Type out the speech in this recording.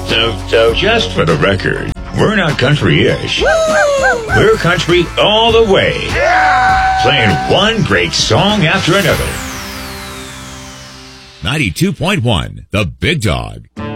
So just for the record, we're not country-ish. We're country all the way. Playing one great song after another. 92.1, The Big Dog.